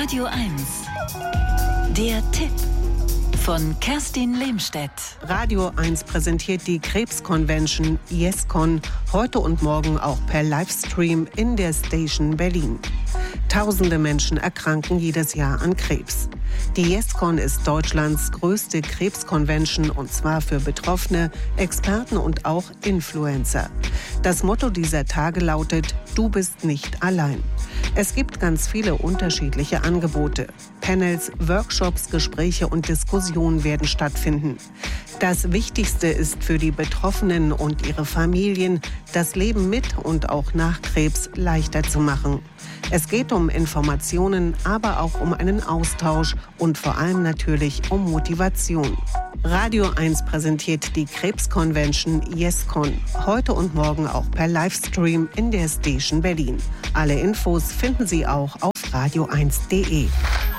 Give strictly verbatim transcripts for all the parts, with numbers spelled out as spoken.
Radio eins. Der Tipp von Kerstin Lehmstedt. Radio eins präsentiert die Krebsconvention YesCon heute und morgen auch per Livestream in der Station Berlin. Tausende Menschen erkranken jedes Jahr an Krebs. Die YesCon ist Deutschlands größte Krebsconvention und zwar für Betroffene, Experten und auch Influencer. Das Motto dieser Tage lautet: Du bist nicht allein. Es gibt ganz viele unterschiedliche Angebote. Panels, Workshops, Gespräche und Diskussionen werden stattfinden. Das Wichtigste ist für die Betroffenen und ihre Familien, das Leben mit und auch nach Krebs leichter zu machen. Es geht um Informationen, aber auch um einen Austausch und vor allem natürlich um Motivation. Radio eins präsentiert die Krebsconvention YesCon heute und morgen auch per Livestream in der Station Berlin. Alle Infos finden Sie auch auf radio eins punkt de.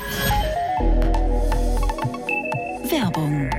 Werbung.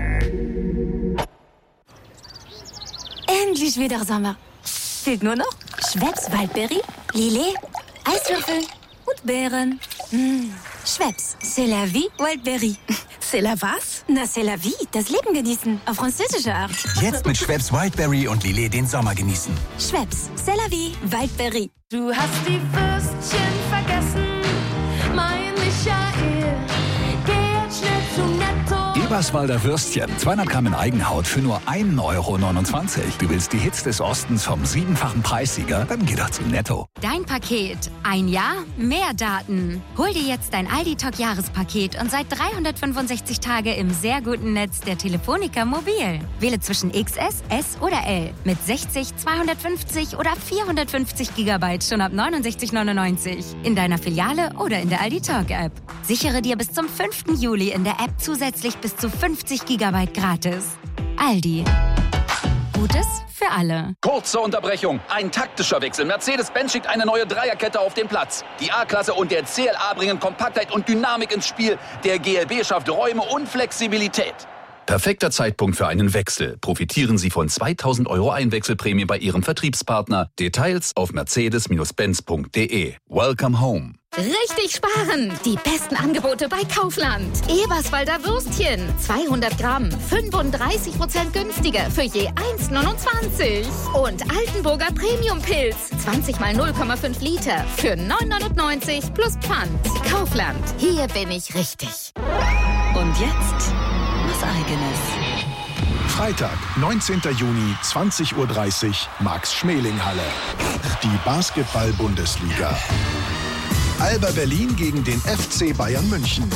Endlich wieder Sommer. Fehlt nur noch Schweppes Waldbeere, Lillet, Eiswürfel und Beeren. Mmh. Schweppes, c'est la vie, Wildberry. C'est la was? Na, c'est la vie, das Leben genießen, auf französische Art. Jetzt mit Schweppes Wildberry und Lillet den Sommer genießen. Schweppes, c'est la vie, Wildberry. Du hast die Würstchen vergessen, mein Michael. Geh jetzt schnell zu Netto. Eberswalder Würstchen, zweihundert Gramm in Eigenhaut für nur ein Euro neunundzwanzig. Du willst die Hits des Ostens vom siebenfachen Preissieger? Dann geh doch zu Netto. Dein Paket. Ein Jahr, mehr Daten. Hol dir jetzt dein Aldi-Talk-Jahrespaket und seit dreihundertfünfundsechzig Tage im sehr guten Netz der Telefonica Mobil. Wähle zwischen X S, S oder L mit sechzig, zweihundertfünfzig oder vierhundertfünfzig Gigabyte schon ab neunundsechzig neunundneunzig. In deiner Filiale oder in der Aldi-Talk-App. Sichere dir bis zum fünften Juli in der App zusätzlich bis zu fünfzig Gigabyte gratis. Aldi. Gutes für alle. Kurze Unterbrechung. Ein taktischer Wechsel. Mercedes-Benz schickt eine neue Dreierkette auf den Platz. Die A-Klasse und der C L A bringen Kompaktheit und Dynamik ins Spiel. Der G L B schafft Räume und Flexibilität. Perfekter Zeitpunkt für einen Wechsel. Profitieren Sie von zweitausend Euro Einwechselprämie bei Ihrem Vertriebspartner. Details auf mercedes benz punkt de. Welcome home. Richtig sparen! Die besten Angebote bei Kaufland. Eberswalder Würstchen. zweihundert Gramm. fünfunddreißig Prozent günstiger für je eins neunundzwanzig. Und Altenburger Premium-Pilz. zwanzig mal null Komma fünf Liter für neun neunundneunzig plus Pfand. Kaufland. Hier bin ich richtig. Und jetzt was Eigenes. Freitag, neunzehnten Juni, zwanzig Uhr dreißig, Max-Schmeling-Halle. Die Basketball-Bundesliga. Alba Berlin gegen den F C Bayern München.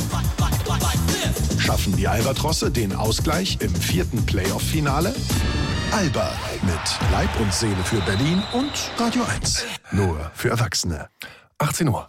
Schaffen die Albatrosse den Ausgleich im vierten Playoff-Finale? Alba mit Leib und Seele für Berlin und Radio eins. Nur für Erwachsene. achtzehn Uhr.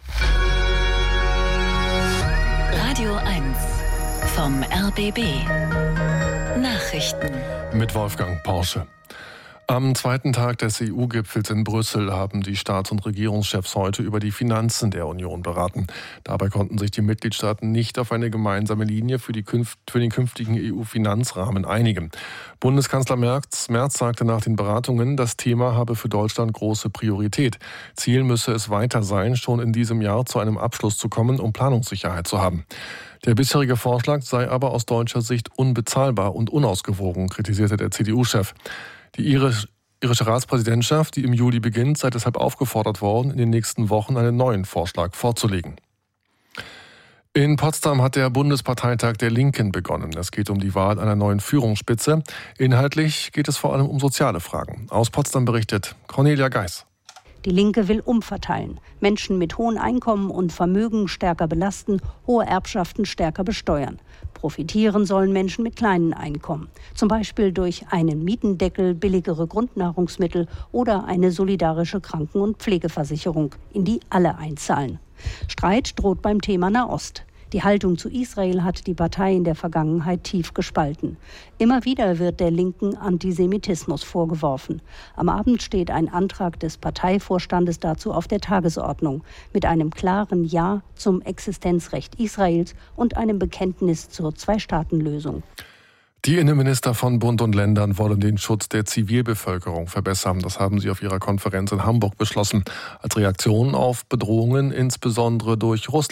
Radio eins vom R B B. Nachrichten. Mit Wolfgang Porsche. Am zweiten Tag des E U-Gipfels in Brüssel haben die Staats- und Regierungschefs heute über die Finanzen der Union beraten. Dabei konnten sich die Mitgliedstaaten nicht auf eine gemeinsame Linie für, die künft, für den künftigen E U-Finanzrahmen einigen. Bundeskanzler Merz, Merz sagte nach den Beratungen, das Thema habe für Deutschland große Priorität. Ziel müsse es weiter sein, schon in diesem Jahr zu einem Abschluss zu kommen, um Planungssicherheit zu haben. Der bisherige Vorschlag sei aber aus deutscher Sicht unbezahlbar und unausgewogen, kritisierte der C D U-Chef. Die irische Ratspräsidentschaft, die im Juli beginnt, sei deshalb aufgefordert worden, in den nächsten Wochen einen neuen Vorschlag vorzulegen. In Potsdam hat der Bundesparteitag der Linken begonnen. Es geht um die Wahl einer neuen Führungsspitze. Inhaltlich geht es vor allem um soziale Fragen. Aus Potsdam berichtet Cornelia Geis. Die Linke will umverteilen, Menschen mit hohen Einkommen und Vermögen stärker belasten, hohe Erbschaften stärker besteuern. Profitieren sollen Menschen mit kleinen Einkommen, zum Beispiel durch einen Mietendeckel, billigere Grundnahrungsmittel oder eine solidarische Kranken- und Pflegeversicherung, in die alle einzahlen. Streit droht beim Thema Nahost. Die Haltung zu Israel hat die Partei in der Vergangenheit tief gespalten. Immer wieder wird der Linken Antisemitismus vorgeworfen. Am Abend steht ein Antrag des Parteivorstandes dazu auf der Tagesordnung, mit einem klaren Ja zum Existenzrecht Israels und einem Bekenntnis zur Zwei-Staaten-Lösung. Die Innenminister von Bund und Ländern wollen den Schutz der Zivilbevölkerung verbessern. Das haben sie auf ihrer Konferenz in Hamburg beschlossen, als Reaktion auf Bedrohungen insbesondere durch Russland.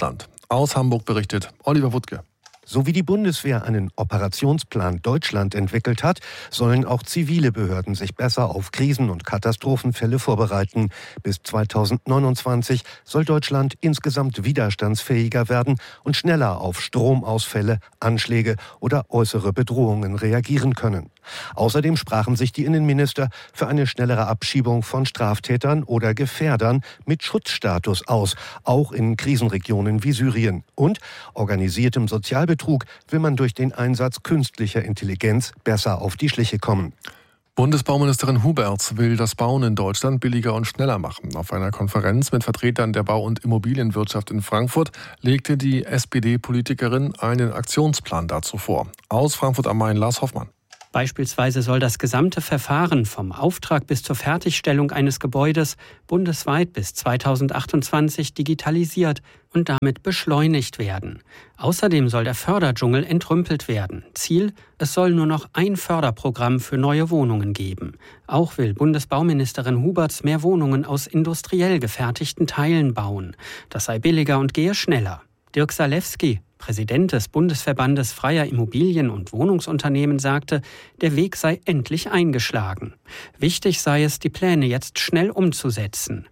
Aus Hamburg berichtet Oliver Wuttke. So wie die Bundeswehr einen Operationsplan Deutschland entwickelt hat, sollen auch zivile Behörden sich besser auf Krisen- und Katastrophenfälle vorbereiten. Bis zweitausendneunundzwanzig soll Deutschland insgesamt widerstandsfähiger werden und schneller auf Stromausfälle, Anschläge oder äußere Bedrohungen reagieren können. Außerdem sprachen sich die Innenminister für eine schnellere Abschiebung von Straftätern oder Gefährdern mit Schutzstatus aus, auch in Krisenregionen wie Syrien. Und organisiertem Sozialbetrug will man durch den Einsatz künstlicher Intelligenz besser auf die Schliche kommen. Bundesbauministerin Huberts will das Bauen in Deutschland billiger und schneller machen. Auf einer Konferenz mit Vertretern der Bau- und Immobilienwirtschaft in Frankfurt legte die S P D-Politikerin einen Aktionsplan dazu vor. Aus Frankfurt am Main, Lars Hoffmann. Beispielsweise soll das gesamte Verfahren vom Auftrag bis zur Fertigstellung eines Gebäudes bundesweit bis zweitausendachtundzwanzig digitalisiert und damit beschleunigt werden. Außerdem soll der Förderdschungel entrümpelt werden. Ziel: Es soll nur noch ein Förderprogramm für neue Wohnungen geben. Auch will Bundesbauministerin Huberts mehr Wohnungen aus industriell gefertigten Teilen bauen. Das sei billiger und gehe schneller. Dirk Salewski, Präsident des Bundesverbandes freier Immobilien- und Wohnungsunternehmen, sagte, der Weg sei endlich eingeschlagen. Wichtig sei es, die Pläne jetzt schnell umzusetzen.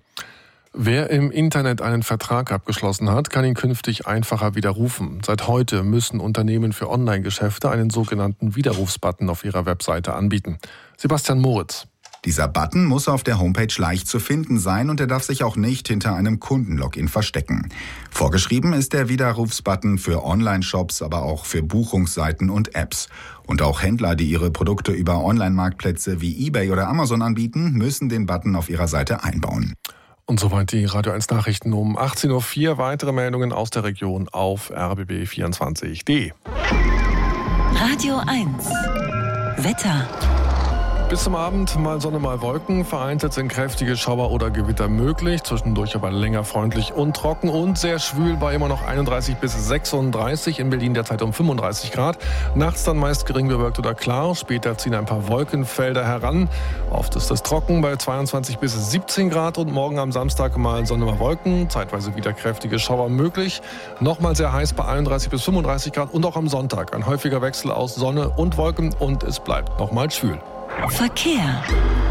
Wer im Internet einen Vertrag abgeschlossen hat, kann ihn künftig einfacher widerrufen. Seit heute müssen Unternehmen für Online-Geschäfte einen sogenannten Widerrufsbutton auf ihrer Webseite anbieten. Sebastian Moritz. Dieser Button muss auf der Homepage leicht zu finden sein und er darf sich auch nicht hinter einem Kundenlogin verstecken. Vorgeschrieben ist der Widerrufsbutton für Online-Shops, aber auch für Buchungsseiten und Apps. Und auch Händler, die ihre Produkte über Online-Marktplätze wie eBay oder Amazon anbieten, müssen den Button auf ihrer Seite einbauen. Und soweit die Radio eins Nachrichten um achtzehn Uhr vier. Weitere Meldungen aus der Region auf r b b vierundzwanzig punkt d. Radio eins Wetter. Bis zum Abend mal Sonne, mal Wolken. Vereinzelt sind kräftige Schauer oder Gewitter möglich. Zwischendurch aber länger freundlich und trocken und sehr schwül bei immer noch einunddreißig bis sechsunddreißig. In Berlin derzeit um fünfunddreißig Grad. Nachts dann meist gering bewölkt oder klar. Später ziehen ein paar Wolkenfelder heran. Oft ist es trocken bei zweiundzwanzig bis siebzehn Grad. Und morgen am Samstag mal Sonne, mal Wolken. Zeitweise wieder kräftige Schauer möglich. Nochmal sehr heiß bei einunddreißig bis fünfunddreißig Grad. Und auch am Sonntag ein häufiger Wechsel aus Sonne und Wolken. Und es bleibt nochmal schwül. Verkehr.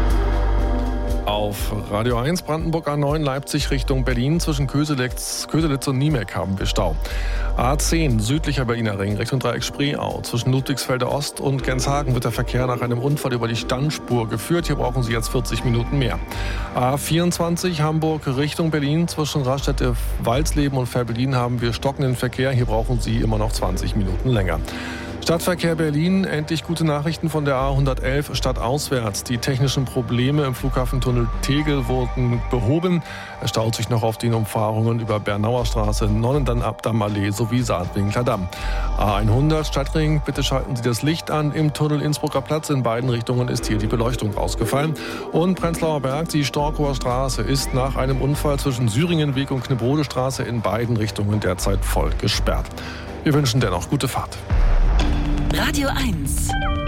Auf Radio eins Brandenburg A neun Leipzig Richtung Berlin zwischen Köselitz, Köselitz und Niemeck haben wir Stau. A zehn südlicher Berliner Ring Richtung Dreieck Spreeau. Zwischen Ludwigsfelder Ost und Genshagen wird der Verkehr nach einem Unfall über die Standspur geführt. Hier brauchen Sie jetzt vierzig Minuten mehr. A vierundzwanzig Hamburg Richtung Berlin zwischen Raststätte Walsleben und Fährberlin haben wir stockenden Verkehr. Hier brauchen Sie immer noch zwanzig Minuten länger. Stadtverkehr Berlin, endlich gute Nachrichten von der A hundertelf stadtauswärts. Die technischen Probleme im Flughafentunnel Tegel wurden behoben. Es staut sich noch auf den Umfahrungen über Bernauer Straße, Nonnendamm-Abdamm-Allee sowie Saatwinkler Damm. A hundert Stadtring, bitte schalten Sie das Licht an. Im Tunnel Innsbrucker Platz in beiden Richtungen ist hier die Beleuchtung ausgefallen. Und Prenzlauer Berg, die Storkower Straße, ist nach einem Unfall zwischen Syringenweg und Knebode Straße in beiden Richtungen derzeit voll gesperrt. Wir wünschen dennoch gute Fahrt. Radio eins.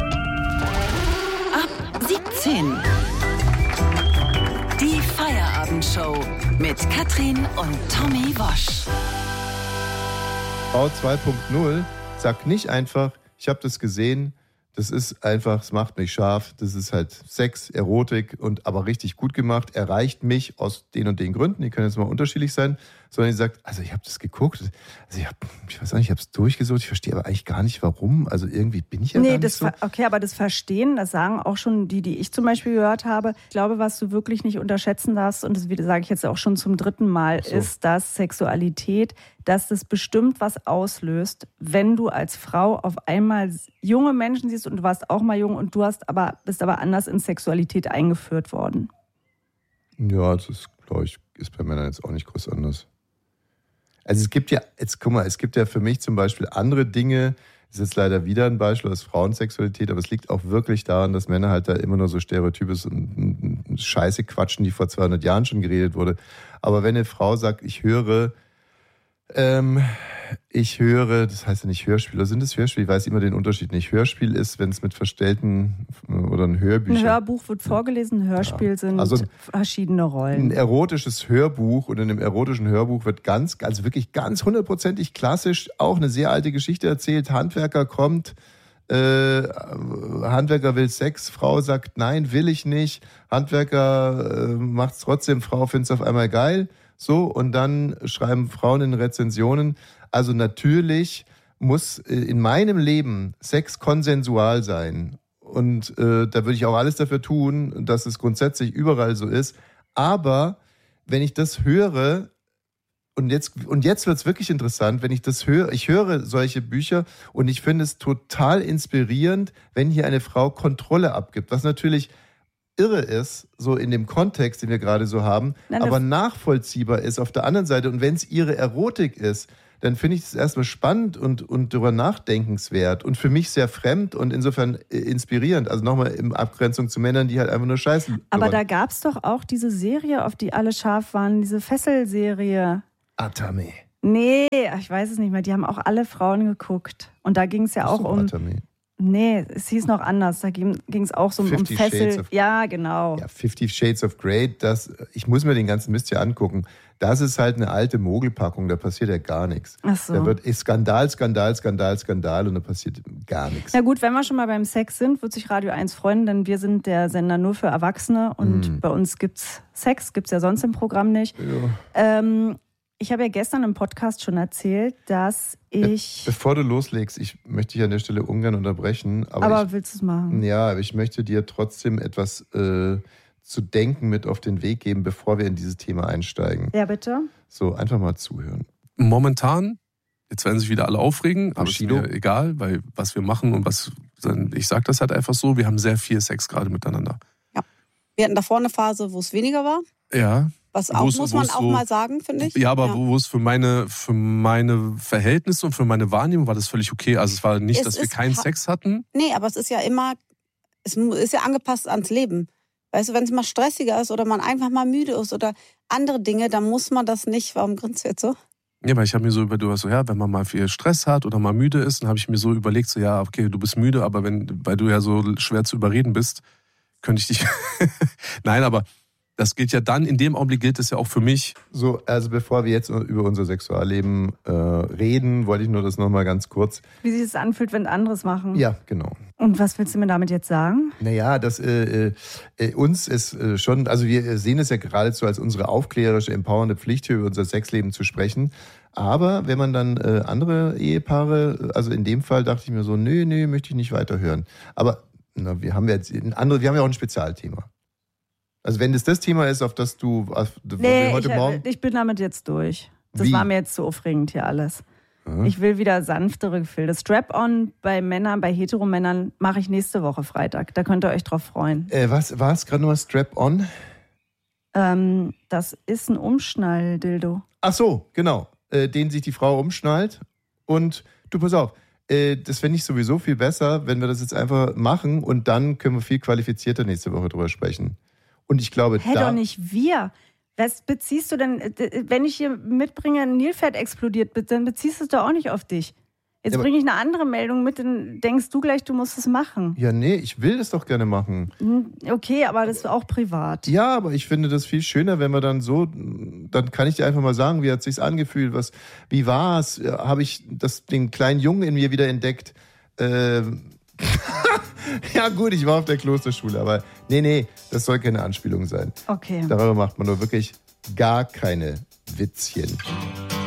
Ab siebzehn. Die Feierabendshow mit Katrin und Tommy Wosch. Frau zwei Punkt null sagt nicht einfach, ich habe das gesehen, das ist einfach, es macht mich scharf, das ist halt Sex, Erotik und aber richtig gut gemacht, erreicht mich aus den und den Gründen, die können jetzt mal unterschiedlich sein, sondern sie sagt, also ich habe das geguckt, also ich, hab, ich weiß nicht, ich habe es durchgesucht, ich verstehe aber eigentlich gar nicht, warum, also irgendwie bin ich ja nee, gar nicht das so. Okay, aber das Verstehen, das sagen auch schon die, die ich zum Beispiel gehört habe. Ich glaube, was du wirklich nicht unterschätzen darfst, und das sage ich jetzt auch schon zum dritten Mal, so. Ist, dass Sexualität, dass das bestimmt was auslöst, wenn du als Frau auf einmal junge Menschen siehst und du warst auch mal jung und du hast aber, bist aber anders in Sexualität eingeführt worden. Ja, das ist, glaube ich, ist bei Männern jetzt auch nicht groß anders. Also es gibt ja, jetzt guck mal, es gibt ja für mich zum Beispiel andere Dinge, das ist jetzt leider wieder ein Beispiel aus Frauensexualität, aber es liegt auch wirklich daran, dass Männer halt da immer nur so Stereotypes und, und Scheiße quatschen, die vor zweihundert Jahren schon geredet wurde. Aber wenn eine Frau sagt, ich höre, ähm, ich höre, das heißt ja nicht Hörspiel, oder sind es Hörspiel? Ich weiß immer den Unterschied nicht. Hörspiel ist, wenn es mit verstellten oder ein Hörbücher. Ein Hörbuch wird vorgelesen, ein Hörspiel ja. sind also verschiedene Rollen. Ein erotisches Hörbuch und in dem erotischen Hörbuch wird ganz, also wirklich ganz hundertprozentig klassisch auch eine sehr alte Geschichte erzählt. Handwerker kommt, äh, Handwerker will Sex, Frau sagt nein, will ich nicht. Handwerker äh, macht es trotzdem, Frau findet es auf einmal geil. So, und dann schreiben Frauen in Rezensionen, also natürlich muss in meinem Leben Sex konsensual sein. Und äh, da würde ich auch alles dafür tun, dass es grundsätzlich überall so ist. Aber wenn ich das höre, und jetzt, und jetzt wird es wirklich interessant, wenn ich das höre, ich höre solche Bücher und ich finde es total inspirierend, wenn hier eine Frau Kontrolle abgibt, was natürlich irre ist, so in dem Kontext, den wir gerade so haben, Nein, aber nachvollziehbar ist auf der anderen Seite. Und wenn es ihre Erotik ist, dann finde ich das erstmal spannend und, und darüber nachdenkenswert und für mich sehr fremd und insofern inspirierend. Also nochmal in Abgrenzung zu Männern, die halt einfach nur scheißen. Aber da gab es doch auch diese Serie, auf die alle scharf waren, diese Fesselserie. Atame. Nee, ich weiß es nicht mehr. Die haben auch alle Frauen geguckt. Und da ging es ja auch um... Atame. Nee, es hieß noch anders. Da ging es auch so um Fessel. Of, ja, genau. Ja, Fifty Shades of Grey. Das, ich muss mir den ganzen Mist hier angucken. Das ist halt eine alte Mogelpackung. Da passiert ja gar nichts. Ach so. Da wird Skandal, Skandal, Skandal, Skandal und da passiert gar nichts. Na gut, wenn wir schon mal beim Sex sind, wird sich Radio eins freuen, denn wir sind der Sender nur für Erwachsene und mm. bei uns gibt's Sex, gibt's ja sonst im Programm nicht. Ja. Ähm, Ich habe ja gestern im Podcast schon erzählt, dass ich... Be- bevor du loslegst, ich möchte dich an der Stelle ungern unterbrechen. Aber, aber ich, willst du es machen? Ja, aber ich möchte dir trotzdem etwas äh, zu denken mit auf den Weg geben, bevor wir in dieses Thema einsteigen. Ja, bitte. So, einfach mal zuhören. Momentan, jetzt werden sich wieder alle aufregen, aber es ist mir egal, weil was wir machen und was... Ich sage das halt einfach so, wir haben sehr viel Sex gerade miteinander. Ja. Wir hatten davor eine Phase, wo es weniger war. Ja. Was auch, muss man auch so, mal sagen, finde ich. Ja, aber ja. wo es für meine, für meine Verhältnisse und für meine Wahrnehmung war das völlig okay. Also es war nicht, es dass wir keinen ha- Sex hatten. Nee, aber es ist ja immer, es ist ja angepasst ans Leben. Weißt du, wenn es mal stressiger ist oder man einfach mal müde ist oder andere Dinge, dann muss man das nicht. Warum grinst du jetzt so? Ja, weil ich habe mir so über, du hast so, ja, wenn man mal viel Stress hat oder mal müde ist, dann habe ich mir so überlegt, so, ja, okay, du bist müde, aber wenn, weil du ja so schwer zu überreden bist, könnte ich dich... Nein, aber... Das gilt ja dann, in dem Augenblick gilt es ja auch für mich. So, also bevor wir jetzt über unser Sexualleben äh, reden, wollte ich nur das nochmal ganz kurz. Wie sich das anfühlt, wenn anderes machen. Ja, genau. Und was willst du mir damit jetzt sagen? Naja, das äh, äh, uns ist äh, schon, also wir sehen es ja geradezu als unsere aufklärerische, empowernde Pflicht, hier über unser Sexleben zu sprechen. Aber wenn man dann äh, andere Ehepaare, also in dem Fall dachte ich mir so, nö, nö, möchte ich nicht weiterhören. Aber na, wir haben ja jetzt ein andere, wir haben ja auch ein Spezialthema. Also wenn das das Thema ist, auf das du auf, nee, heute ich, Morgen... ich bin damit jetzt durch. Das Wie? war mir jetzt zu aufregend hier alles. Aha. Ich will wieder sanftere Gefühle. Strap-on bei Männern, bei Heteromännern mache ich nächste Woche Freitag. Da könnt ihr euch drauf freuen. Äh, was war es gerade nochmal? Strap-on? Ähm, das ist ein Umschnall-Dildo. Ach so, genau. Äh, den sich die Frau umschnallt. Und du, pass auf, äh, das fände ich sowieso viel besser, wenn wir das jetzt einfach machen und dann können wir viel qualifizierter nächste Woche drüber sprechen. Und ich glaube, Hä, da... doch nicht wir. Was beziehst du denn, wenn ich hier mitbringe, ein Nilpferd explodiert, dann beziehst du es doch auch nicht auf dich. Jetzt ja, bringe ich eine andere Meldung mit, dann denkst du gleich, du musst es machen. Ja, nee, ich will das doch gerne machen. Okay, aber das ist auch privat. Ja, aber ich finde das viel schöner, wenn wir dann so, dann kann ich dir einfach mal sagen, wie hat es sich angefühlt, was, wie war es, habe ich das, den kleinen Jungen in mir wieder entdeckt. Äh, ja gut, ich war auf der Klosterschule, aber nee, nee, das soll keine Anspielung sein. Okay. Darüber macht man nur wirklich gar keine Witzchen.